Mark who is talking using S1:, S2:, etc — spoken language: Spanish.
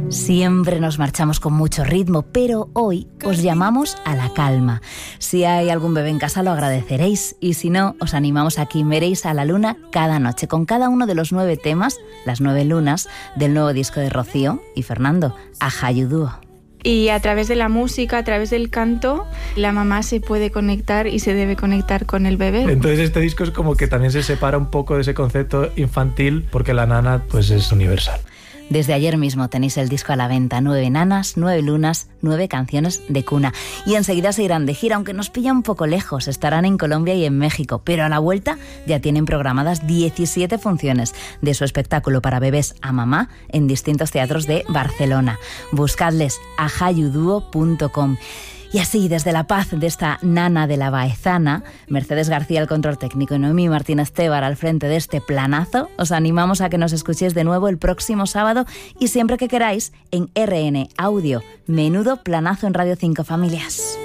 S1: Siempre nos marchamos con mucho ritmo, pero hoy os llamamos a la calma. Si hay algún bebé en casa lo agradeceréis, y si no, os animamos a que veréis a la luna cada noche con cada uno de los 9 temas, las 9 lunas, del nuevo disco de Rocío y Fernando, Ajayu Dúo.
S2: Y a través de la música, a través del canto, la mamá se puede conectar y se debe conectar con el bebé.
S3: Entonces este disco es como que también se separa un poco de ese concepto infantil, porque la nana pues es universal.
S1: Desde ayer mismo tenéis el disco a la venta, 9 nanas, 9 lunas, 9 canciones de cuna. Y enseguida se irán de gira, aunque nos pilla un poco lejos. Estarán en Colombia y en México, pero a la vuelta ya tienen programadas 17 funciones de su espectáculo para bebés a mamá en distintos teatros de Barcelona. Buscadles ajayuduo.com. Y así, desde La Paz, de esta nana de la Baezana, Mercedes García al control técnico y Noemí Martínez Tebar al frente de este planazo, os animamos a que nos escuchéis de nuevo el próximo sábado y siempre que queráis en RN Audio. Menudo planazo en Radio 5 Familias.